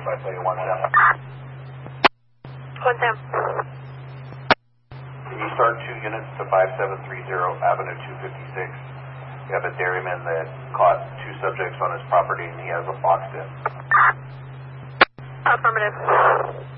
I tell you one Sam. One Sam. Can you start 2 units to 5730 Avenue 256? You have a dairyman that caught 2 subjects on his property and he has a boxed in. Affirmative.